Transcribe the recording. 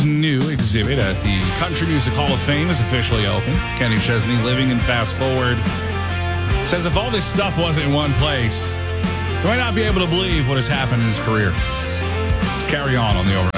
new exhibit at the Country Music Hall of Fame is officially open. Kenny Chesney, living in Fast Forward, says if all this stuff wasn't in one place, you might not be able to believe what has happened in his career. Let's carry on the Overnight.